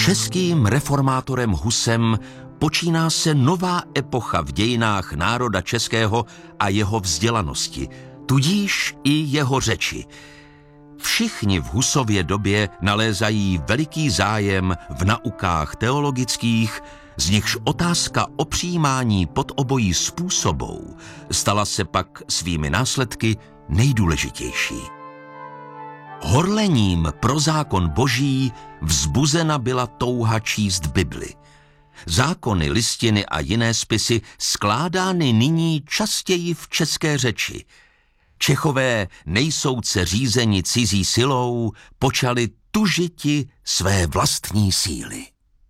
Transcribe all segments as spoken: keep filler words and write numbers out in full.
českým reformátorem Husem počíná se nová epocha v dějinách národa českého a jeho vzdělanosti, tudíž i jeho řeči. Všichni v Husově době nalézají veliký zájem v naukách teologických, z nichž otázka o přijímání pod obojí způsobou stala se pak svými následky nejdůležitější. Horlením pro zákon boží vzbuzena byla touha číst Bibli. Zákony, listiny a jiné spisy skládány nyní častěji v české řeči. Čechové nejsouce řízeni cizí silou počali tužiti své vlastní síly.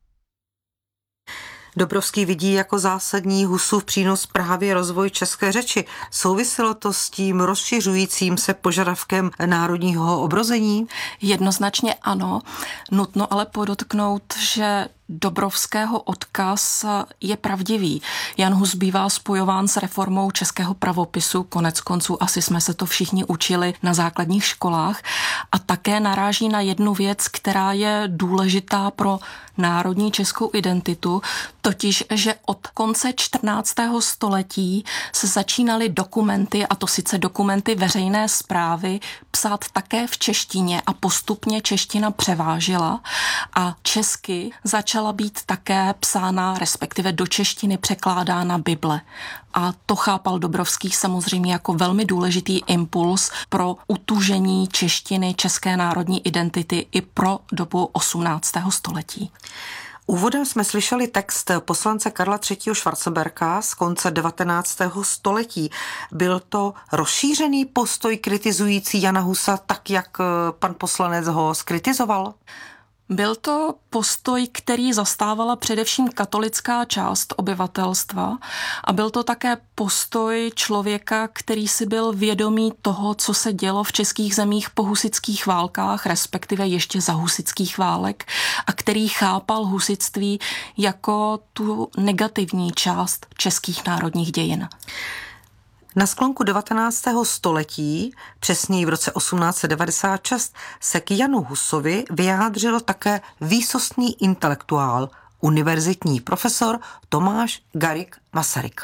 Dobrovský vidí jako zásadní Husův přínos právě rozvoj české řeči. Souviselo to s tím rozšiřujícím se požadavkem národního obrození? Jednoznačně ano. Nutno ale podotknout, že Dobrovského odkaz je pravdivý. Jan Hus bývá spojován s reformou českého pravopisu, konec konců asi jsme se to všichni učili na základních školách, a také naráží na jednu věc, která je důležitá pro národní českou identitu, totiž, že od konce čtrnáctého století se začínaly dokumenty, a to sice dokumenty veřejné správy, psát také v češtině a postupně čeština převážila a česky začala být také psána, respektive do češtiny překládána Bible. A to chápal Dobrovský samozřejmě jako velmi důležitý impuls pro utužení češtiny, české národní identity i pro dobu osmnáctého století. Úvodem jsme slyšeli text poslance Karla třetího. Schwarzenberga z konce devatenáctého století. Byl to rozšířený postoj kritizující Jana Husa, tak jak pan poslanec ho skritizoval? Byl to postoj, který zastávala především katolická část obyvatelstva, a byl to také postoj člověka, který si byl vědomý toho, co se dělo v českých zemích po husitských válkách, respektive ještě za husitských válek, a který chápal husitství jako tu negativní část českých národních dějin. Na sklonku devatenáctého století, přesněji v roce osmnáct set devadesát šest, se k Janu Husovi vyjádřil také výsostný intelektuál, univerzitní profesor Tomáš Garrigue Masaryk.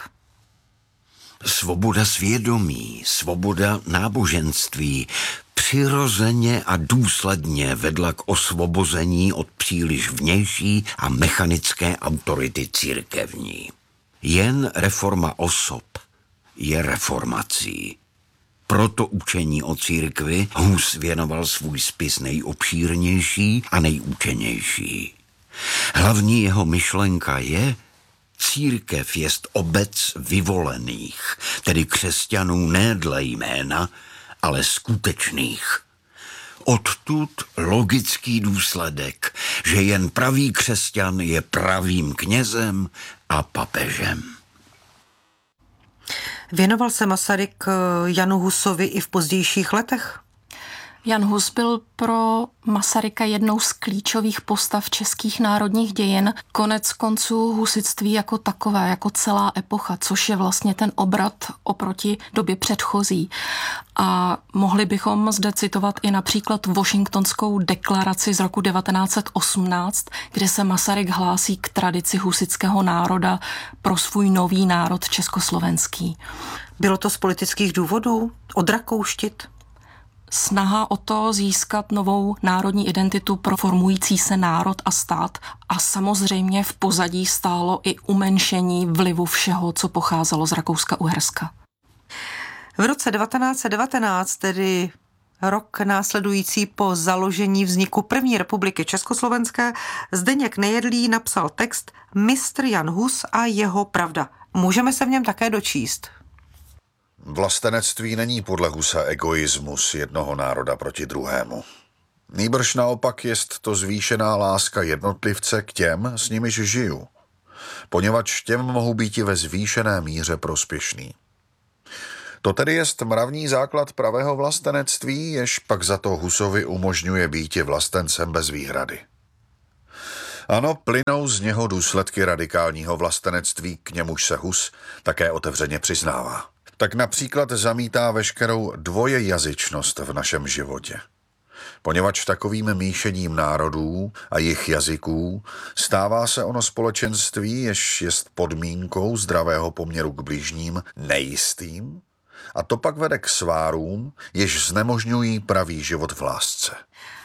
Svoboda svědomí, svoboda náboženství přirozeně a důsledně vedla k osvobození od příliš vnější a mechanické autority církevní. Jen reforma osob je reformací. Proto učení o církvi Hus věnoval svůj spis nejobšírnější a nejúčenější. Hlavní jeho myšlenka je: církev jest obec vyvolených, tedy křesťanů ne dle jména, ale skutečných. Odtud logický důsledek, že jen pravý křesťan je pravým knězem a papežem. Věnoval se Masaryk Janu Husovi i v pozdějších letech? Jan Hus byl pro Masaryka jednou z klíčových postav českých národních dějin, konec konců husitství jako takové, jako celá epocha, což je vlastně ten obrat oproti době předchozí. A mohli bychom zde citovat i například Washingtonskou deklaraci z roku devatenáct set osmnáct, kde se Masaryk hlásí k tradici husitského národa pro svůj nový národ československý. Bylo to z politických důvodů? Odrakouštit? Snaha o to získat novou národní identitu pro formující se národ a stát, a samozřejmě v pozadí stálo i umenšení vlivu všeho, co pocházelo z Rakouska-Uherska. V roce devatenáct set devatenáct, tedy rok následující po založení vzniku první republiky československé, Zdeněk Nejedlý napsal text Mistr Jan Hus a jeho pravda. Můžeme se v něm také dočíst. Vlastenectví není podle Husa egoismus jednoho národa proti druhému. Nýbrž naopak jest to zvýšená láska jednotlivce k těm, s nimiž žiju, poněvadž těm mohou být i ve zvýšené míře prospěšný. To tedy jest mravní základ pravého vlastenectví, jež pak za to Husovi umožňuje býti vlastencem bez výhrady. Ano, plynou z něho důsledky radikálního vlastenectví, k němuž se Hus také otevřeně přiznává. Tak například zamítá veškerou dvojejazyčnost v našem životě. Poněvadž takovým míšením národů a jejich jazyků stává se ono společenství, jež jest podmínkou zdravého poměru k bližním, nejistým, a to pak vede k svárům, jež znemožňují pravý život v lásce.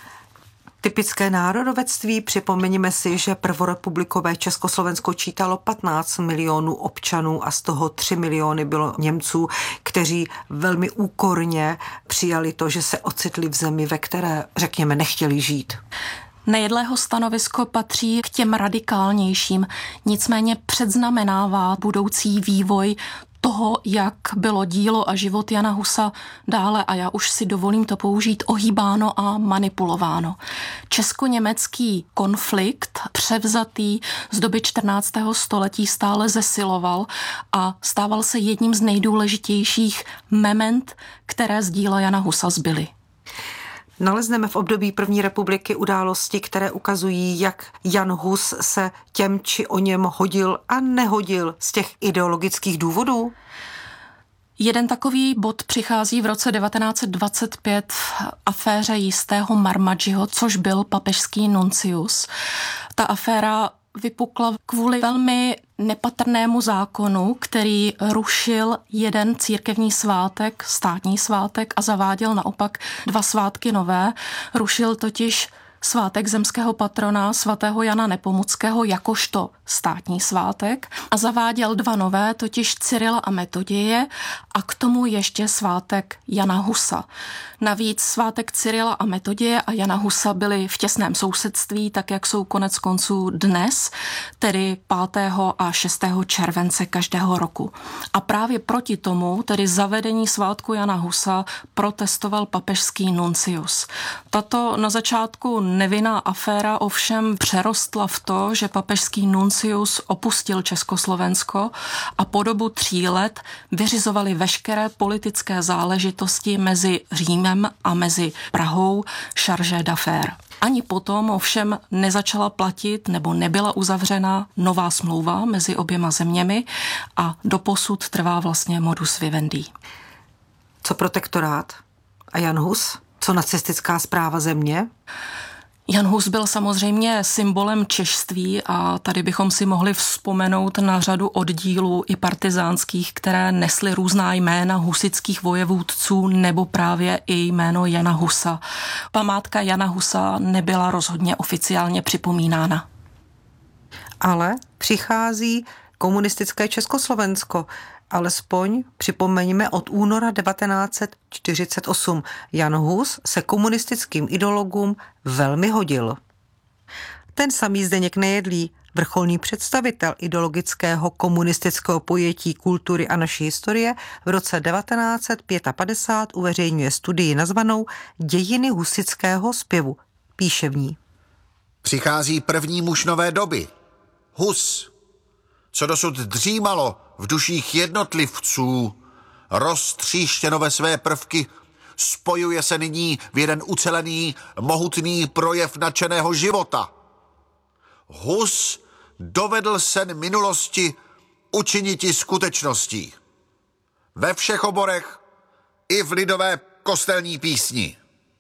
Typické národovectví, připomeňme si, že prvorepublikové Československo čítalo patnáct milionů občanů a z toho tři miliony bylo Němců, kteří velmi úkorně přijali to, že se ocitli v zemi, ve které, řekněme, nechtěli žít. Nejedlého stanovisko patří k těm radikálnějším, nicméně předznamenává budoucí vývoj toho, jak bylo dílo a život Jana Husa dále, a já už si dovolím to použít, ohýbáno a manipulováno. Česko-německý konflikt převzatý z doby čtrnáctého století stále zesiloval a stával se jedním z nejdůležitějších mement, které z díla Jana Husa zbyly. Nalezneme v období první republiky události, které ukazují, jak Jan Hus se těm či o něm hodil a nehodil z těch ideologických důvodů? Jeden takový bod přichází v roce devatenáct set dvacet pět v aféře jistého Marmaggiho, což byl papežský nuncius. Ta aféra vypukla kvůli velmi nepatrnému zákonu, který rušil jeden církevní svátek, státní svátek, a zaváděl naopak dva svátky nové. Rušil totiž svátek zemského patrona svatého Jana Nepomuckého jakožto státní svátek a zaváděl dva nové, totiž Cyrila a Metoděje, a k tomu ještě svátek Jana Husa. Navíc svátek Cyrila a Metoděje a Jana Husa byly v těsném sousedství, tak jak jsou konec konců dnes, tedy pátého a šestého července každého roku. A právě proti tomu, tedy zavedení svátku Jana Husa, protestoval papežský nuncius. Tato na začátku nevinná aféra ovšem přerostla v to, že papežský nuncius opustil Československo a po dobu tří let vyřizovali veškeré politické záležitosti mezi Římem a mezi Prahou chargé d'affaires. Ani potom ovšem nezačala platit nebo nebyla uzavřena nová smlouva mezi oběma zeměmi a doposud trvá vlastně modus vivendi. Co protektorát? A Jan Hus? Co nacistická správa země? Jan Hus byl samozřejmě symbolem češství a tady bychom si mohli vzpomenout na řadu oddílů i partizánských, které nesly různá jména husitských vojevůdců nebo právě i jméno Jana Husa. Památka Jana Husa nebyla rozhodně oficiálně připomínána. Ale přichází komunistické Československo. Alespoň připomeňme od února devatenáct set čtyřicet osm. Jan Hus se komunistickým ideologům velmi hodil. Ten samý Zdeněk Nejedlý, vrcholný představitel ideologického komunistického pojetí kultury a naší historie, v roce devatenáct set padesát pět uveřejňuje studii nazvanou Dějiny husitského zpěvu. Píše v ní: Přichází první muž nové doby. Hus, co dosud dřímalo v duších jednotlivců, roztříštěno ve své prvky, spojuje se nyní v jeden ucelený, mohutný projev nadšeného života. Hus dovedl sen minulosti učiniti skutečností. Ve všech oborech i v lidové kostelní písni.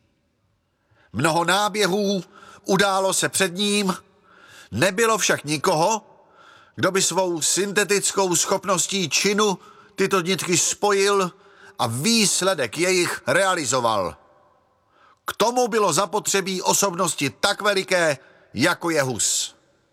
Mnoho náběhů událo se před ním, nebylo však nikoho, kdo by svou syntetickou schopností činu tyto nitky spojil a výsledek jejich realizoval. K tomu bylo zapotřebí osobnosti tak veliké, jako je Hus.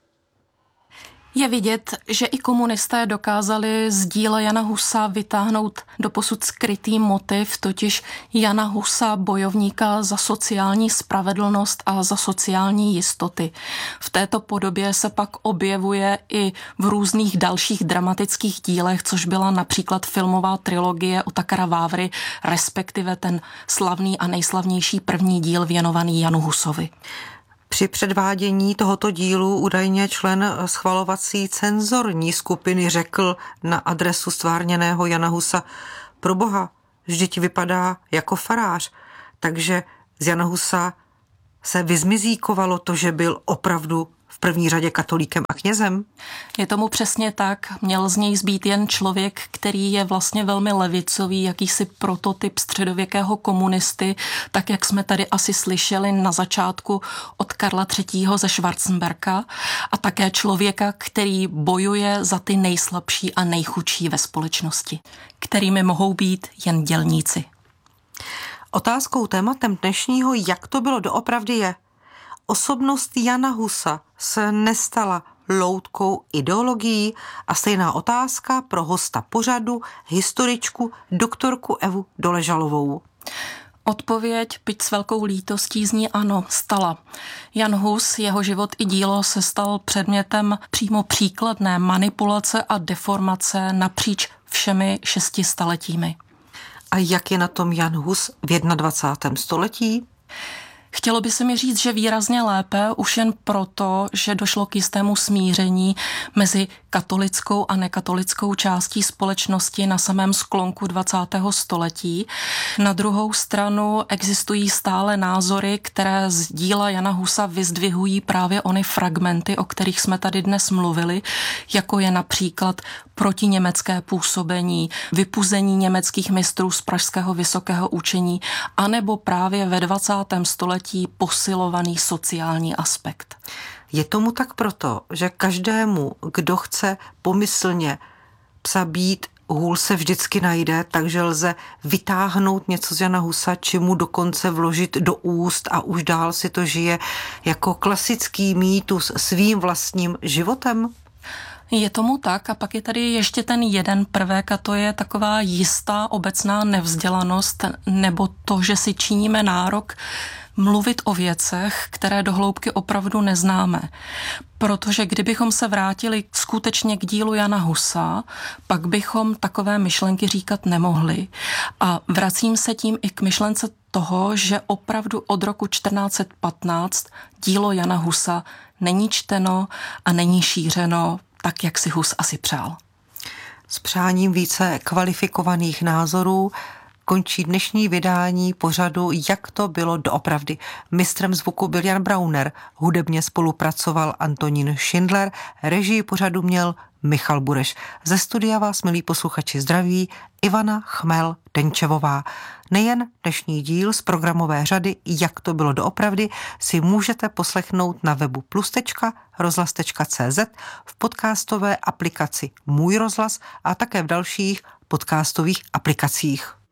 Je vidět, že i komunisté dokázali z díla Jana Husa vytáhnout doposud skrytý motiv, totiž Jana Husa, bojovníka za sociální spravedlnost a za sociální jistoty. V této podobě se pak objevuje i v různých dalších dramatických dílech, což byla například filmová trilogie Otakara Vávry, respektive ten slavný a nejslavnější první díl věnovaný Janu Husovi. Při předvádění tohoto dílu údajně člen schvalovací cenzorní skupiny řekl na adresu stvárněného Jana Husa: proboha, vždyť vypadá jako farář. Takže z Jana Husa se vyzmizíkovalo to, že byl opravdu v první řadě katolíkem a knězem? Je tomu přesně tak. Měl z něj zbýt jen člověk, který je vlastně velmi levicový, jakýsi prototyp středověkého komunisty, tak jak jsme tady asi slyšeli na začátku od Karla třetího ze Schwarzenberga, a také člověka, který bojuje za ty nejslabší a nejchudší ve společnosti, kterými mohou být jen dělníci. Otázkou tématem dnešního Jak to bylo doopravdy je: osobnost Jana Husa se nestala loutkou ideologií a stejná otázka pro hosta pořadu, historičku, doktorku Evu Doležalovou. Odpověď, byť s velkou lítostí, zní ano, stala. Jan Hus, jeho život i dílo se stal předmětem přímo příkladné manipulace a deformace napříč všemi šesti staletími. A jak je na tom Jan Hus v dvacátém prvním století? Chtělo by se mi říct, že výrazně lépe, už jen proto, že došlo k jistému smíření mezi katolickou a nekatolickou částí společnosti na samém sklonku dvacátého století. Na druhou stranu existují stále názory, které z díla Jana Husa vyzdvihují právě ony fragmenty, o kterých jsme tady dnes mluvili, jako je například protiněmecké působení, vypuzení německých mistrů z pražského vysokého učení, anebo právě ve dvacátém století posilovaný sociální aspekt. Je tomu tak proto, že každému, kdo chce pomyslně psa být, hůl se vždycky najde, takže lze vytáhnout něco z Jana Husa, či mu dokonce vložit do úst a už dál si to žije jako klasický mýtus svým vlastním životem? Je tomu tak, a pak je tady ještě ten jeden prvek, a to je taková jistá obecná nevzdělanost, nebo to, že si činíme nárok mluvit o věcech, které do hloubky opravdu neznáme. Protože kdybychom se vrátili skutečně k dílu Jana Husa, pak bychom takové myšlenky říkat nemohli. A vracím se tím i k myšlence toho, že opravdu od roku čtrnáct set patnáct dílo Jana Husa není čteno a není šířeno tak, jak si Hus asi přál. S přáním více kvalifikovaných názorů končí dnešní vydání pořadu Jak to bylo doopravdy. Mistrem zvuku byl Jan Brauner, hudebně spolupracoval Antonín Schindler, režii pořadu měl Michal Bureš. Ze studia vás, milí posluchači, zdraví Ivana Chmel-Denčevová. Nejen dnešní díl z programové řady Jak to bylo doopravdy si můžete poslechnout na webu plus tečka rozhlas tečka cé zet, v podcastové aplikaci Můj rozhlas a také v dalších podcastových aplikacích.